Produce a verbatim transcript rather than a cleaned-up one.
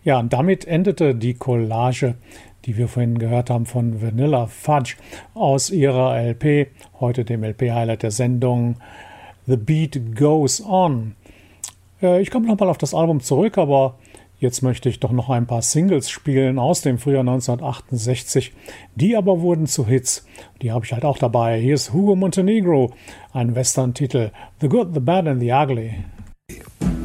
Ja, und damit endete die Collage, die wir vorhin gehört haben von Vanilla Fudge aus ihrer L P, heute dem L P-Highlight der Sendung The Beat Goes On. Äh, ich komme nochmal auf das Album zurück, aber jetzt möchte ich doch noch ein paar Singles spielen aus dem Frühjahr neunzehnhundertachtundsechzig. Die aber wurden zu Hits. Die habe ich halt auch dabei. Hier ist Hugo Montenegro, ein Western-Titel, The Good, The Bad and The Ugly.